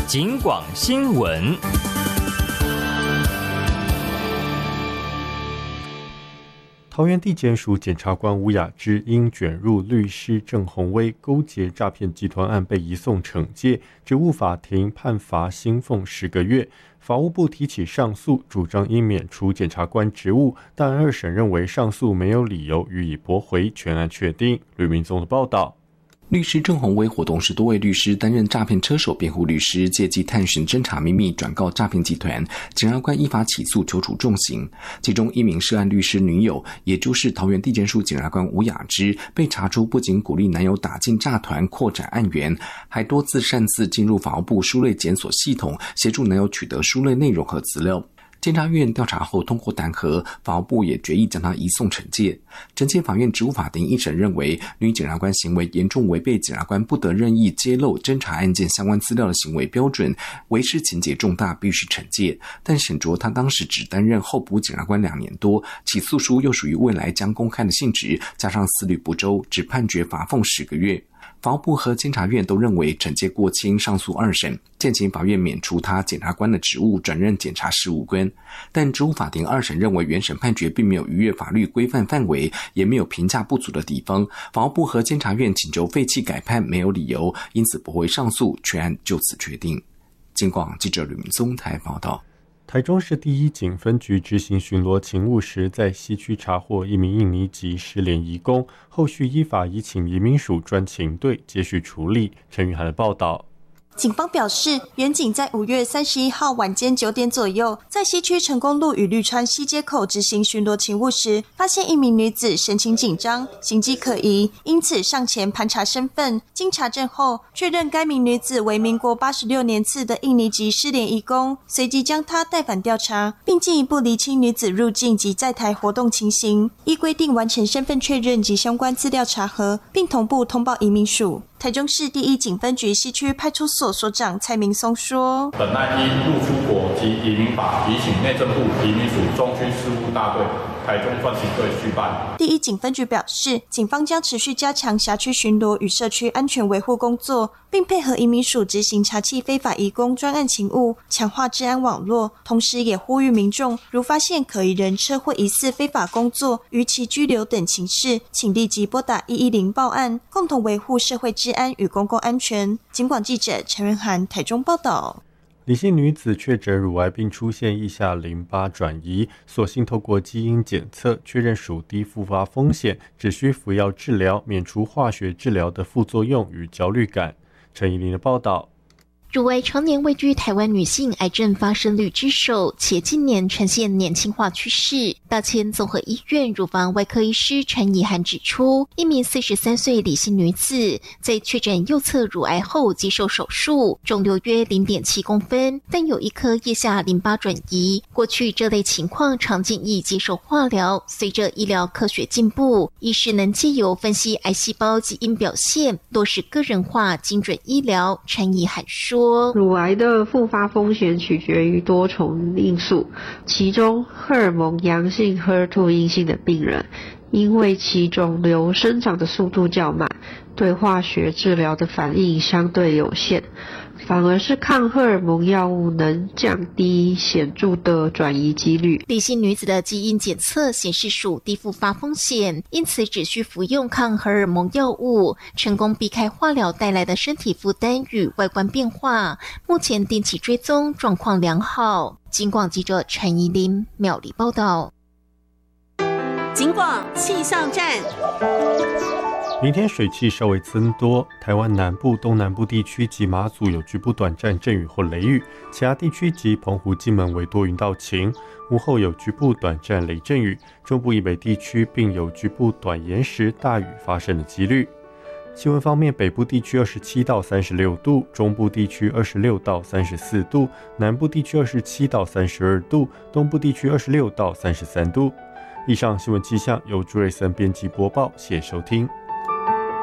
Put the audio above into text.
警广新闻。 桃园地检署检察官吴雅芝因卷入律师郑宏威勾结诈骗集团案被移送惩戒，职务法庭判罚薪俸10个月。法务部提起上诉，主张应免除检察官职务，但二审认为上诉没有理由予以驳回，全案确定。吕明宗的报道。 律师郑宏威伙同10多位律师担任诈骗车手辩护律师，借机探寻侦查秘密，转告诈骗集团。检察官依法起诉，求处重刑。其中一名涉案律师女友，也就是桃园地检署检察官吴雅芝，被查出不仅鼓励男友打进诈团扩展案源，还多次擅自进入法务部书类检索系统，协助男友取得书类内容和资料。监察院调查后通过弹劾，法务部也决议将他移送惩戒。惩戒法院职务法庭一审认为，女检察官行为严重违背检察官不得任意揭露侦查案件相关资料的行为标准，违失情节重大，必须惩戒。但审酌他当时只担任候补检察官2年多，起诉书又属于未来将公开的性质，加上思虑不周，只判决罚俸10个月。法务部和监察院都认为惩戒过轻，上诉二审，建请法院免除他检察官的职务，转任检察事务官。但职务法庭二审认为原审判决并没有逾越法律规范范围，也没有评价不足的地方。法务部和监察院请求废弃改判，没有理由，因此驳回上诉，全案就此确定。警广记者吕明宗台报道。 台中市第一警分局执行巡逻勤务时，在西区查获一名印尼籍失联移工，后续依法移请移民署专勤队接续处理。陈玉涵的报道。 警方表示，员警在5月31号晚间9点左右，在西区成功路与绿川西街口执行巡逻勤务时，发现一名女子神情紧张，行迹可疑，因此上前盘查身份。经查证后，确认该名女子为民国86年次的印尼籍失联移工，随即将她带返调查，并进一步厘清女子入境及在台活动情形，依规定完成身份确认及相关资料查核，并同步通报移民署。台中市第一警分局西区派出所所长蔡明松说：“ 本案依入出国及移民法，移请内政部移民署中区事务大队台中专勤队续办。” 第一警分局表示，警方将持续加强辖区巡逻与社区安全维护工作，并配合移民署执行查缉非法移工专案勤务，强化治安网络。同时也呼吁民众，如发现可疑人车或疑似非法工作、逾期拘留等情事，请立即拨打110报案，共同维护社会治安与公共安全。警广记者陈仁涵台中报道。 李姓女子确诊乳癌并出现腋下淋巴转移，所幸透过基因检测确认属低复发风险，只需服药治疗，免除化学治疗的副作用与焦虑感。陈怡玲的报道。 乳癌常年位居台湾女性癌症发生率之首，且近年呈现年轻化趋势。大千综合医院乳房外科医师陈怡涵指出，一名43岁李姓女子在确诊右侧乳癌后接受手术，肿瘤约 0.7 公分，但有一颗腋下淋巴转移。过去这类情况常建议接受化疗，随着医疗科学进步，医师能藉由分析癌细胞基因表现，落实个人化精准医疗。陈怡涵说， 乳癌的复发风险取决于多重因素，其中荷尔蒙阳性、HER2 阴性的病人，因为其肿瘤生长的速度较慢，对化学治疗的反应相对有限，反而是抗荷尔蒙药物能降低显著的转移几率。 李姓女子的基因检测显示属低复发风险，因此只需服用抗荷尔蒙药物，成功避开化疗带来的身体负担与外观变化。目前定期追踪，状况良好。警广记者陈怡琳苗栗报道。 警广气象站。 明天水汽稍微增多，台湾南部、东南部地区及马祖有局部短暂阵雨或雷雨，其他地区及澎湖、金门为多云到晴，午后有局部短暂雷阵雨，中部以北地区并有局部短延时大雨发生的几率。气温方面，北部地区27到36度，中部地区26到34度，南部地区27到32度，东部地区26到33度。以上新闻气象由朱瑞森编辑播报，谢谢收听。